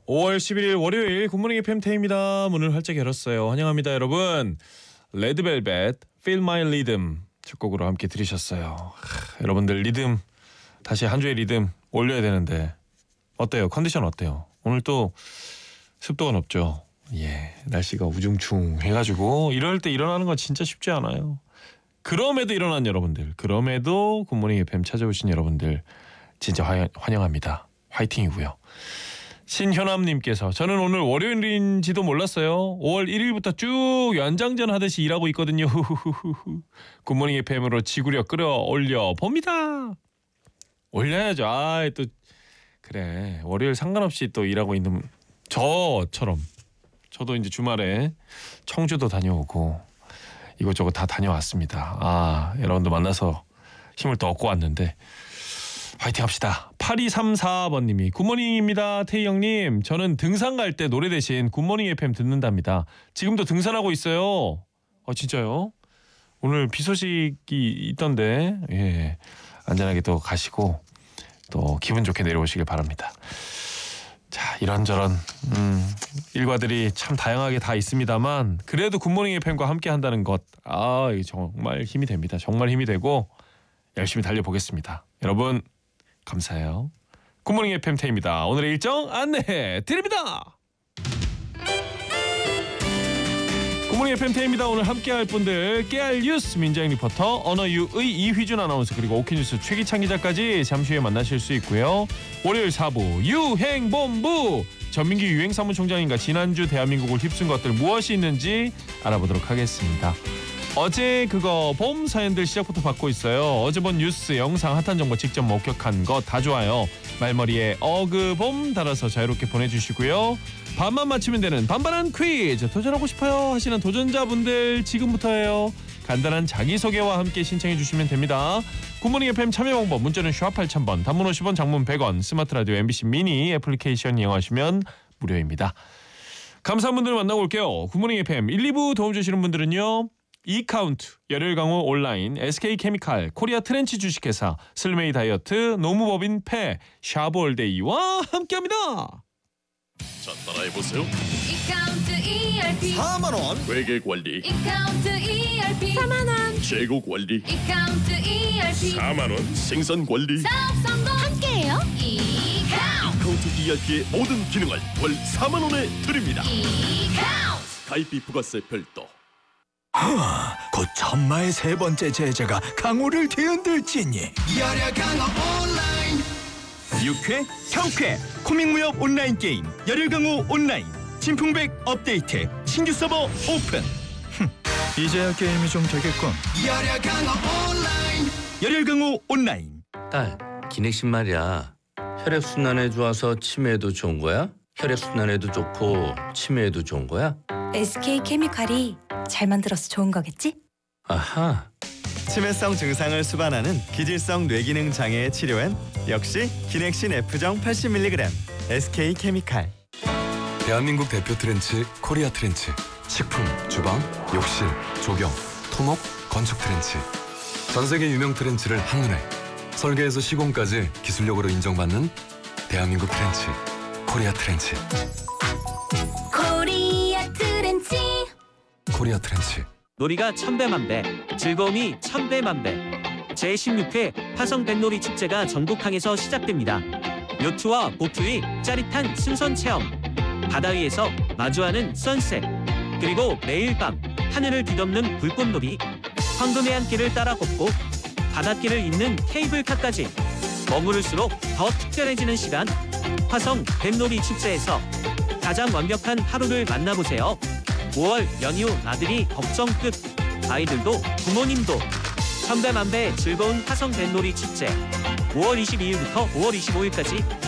5월 11일 월요일 굿모닝 FM 태희입니다. 문을 활짝 열었어요. 환영합니다, 여러분. 레드벨벳 Feel My Rhythm 첫 곡으로 함께 들으셨어요. 여러분들 리듬 다시 한 주의 리듬 올려야 되는데 어때요? 컨디션 어때요? 오늘 또 습도가 높죠. 예, 날씨가 우중충해가지고 이럴 때 일어나는 건 진짜 쉽지 않아요. 그럼에도 일어난 여러분들, 그럼에도 굿모닝 FM 찾아오신 여러분들 진짜 환영합니다. 화이팅이고요. 신현암님께서 저는 오늘 월요일인지도 몰랐어요. 5월 1일부터 쭉 연장전 하듯이 일하고 있거든요. 굿모닝 FM으로 지구력 끌어올려 봅니다. 올려야죠. 또 그래, 월요일 상관없이 또 일하고 있는 저처럼 저도 이제 주말에 청주도 다녀오고 이것저것 다 다녀왔습니다. 여러분들 만나서 힘을 또 얻고 왔는데 화이팅 합시다. 8234번님이 굿모닝입니다. 태희 형님, 저는 등산 갈 때 노래 대신 굿모닝 FM 듣는답니다. 지금도 등산하고 있어요. 진짜요? 오늘 비 소식이 있던데 예, 안전하게 또 가시고 또 기분 좋게 내려오시길 바랍니다. 자, 이런저런 일과들이 참 다양하게 다 있습니다만 그래도 굿모닝 FM과 함께 한다는 것 이게 정말 힘이 됩니다. 정말 힘이 되고 열심히 달려보겠습니다. 여러분 감사해요. 굿모닝 FM 태희입니다. 오늘의 일정 안내해 드립니다. 굿모닝 FM 태희입니다. 오늘 함께할 분들 깨알 뉴스 민정 리포터, 언어유의 이휘준 아나운서, 그리고 오키뉴스 최기창 기자까지 잠시 후에 만나실 수 있고요. 월요일 4부 유행본부, 전민기 유행사무총장인가 지난주 대한민국을 휩쓴 것들 무엇이 있는지 알아보도록 하겠습니다. 어제 그거 봄 사연들 시작부터 받고 있어요. 어제 본 뉴스, 영상, 핫한 정보 직접 목격한 거 다 좋아요. 말머리에 어그봄 달아서 자유롭게 보내주시고요. 반만 맞추면 되는 반반한 퀴즈 도전하고 싶어요 하시는 도전자분들 지금부터예요. 간단한 자기소개와 함께 신청해 주시면 됩니다. 굿모닝 FM 참여 방법, 문자는 샵 8000번, 단문 50원, 장문 100원, 스마트 라디오 MBC 미니 애플리케이션 이용하시면 무료입니다. 감사한 분들 만나고 올게요. 굿모닝 FM 1, 2부 도움 주시는 분들은요. 이카운트, 열혈강호 온라인, SK케미칼, 코리아 트렌치 주식회사, 슬메이 다이어트, 노무법인 패, 샤브올데이와 함께합니다. 자, 따라해보세요. 이카운트 ERP 4만원 회계관리, 이카운트 ERP 4만원 재고관리, 이카운트 ERP 4만원 생산관리. 사업 성공 함께해요. 이카운트 ERP의 모든 기능을 월 4만원에 드립니다. 이카운트 가입비 부가세 별도. 곧 천마의 세 번째 제자가 강호를 뒤흔들지니. 열혈 강호 온라인. 유쾌, 상쾌, 코믹무협 온라인 게임 열혈강호 온라인 진풍백 업데이트, 신규 서버 오픈. 이제야 게임이 좀 되겠군. 열혈 강호 온라인. 열혈강호 온라인. 딸, 기내식 말이야. 혈액순환에 좋아서 치매에도 좋은 거야? 혈액순환에도 좋고 치매에도 좋은 거야? SK케미칼이 잘 만들어서 좋은 거겠지? 아하. 치매성 증상을 수반하는 기질성 뇌기능 장애의 치료엔 역시 기넥신 F정 80mg SK케미칼. 대한민국 대표 트렌치 코리아 트렌치. 식품, 주방, 욕실, 조경, 토목, 건축 트렌치. 전 세계 유명 트렌치를 한눈에 설계에서 시공까지 기술력으로 인정받는 대한민국 트렌치 코리아 트렌치. 코리아 트렌치. 코리아 트렌치. 놀이가 천배만배, 즐거움이 천배만배. 제16회 화성 뱃놀이 축제가 전국항에서 시작됩니다. 요트와 보트 위 짜릿한 승선 체험, 바다 위에서 마주하는 선셋, 그리고 매일 밤 하늘을 뒤덮는 불꽃놀이, 황금의 한길을 따라 걷고 바닷길을 잇는 케이블카까지 머무를수록 더 특별해지는 시간. 화성 뱃놀이 축제에서 가장 완벽한 하루를 만나보세요. 5월 연휴 나들이 걱정 끝. 아이들도 부모님도 천배만배 즐거운 화성 뱃놀이 축제 5월 22일부터 5월 25일까지